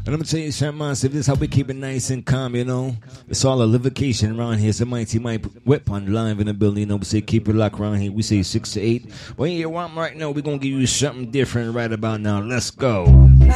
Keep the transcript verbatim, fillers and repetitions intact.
And I'm gonna tell you something, man. So this is how we keep it nice and calm, you know. It's all a livocation around here. It's a mighty might whip on live in the building, you know. We say keep it locked around here. We say six to eight. Well, you want right now, we're gonna give you something different right about now. Let's go.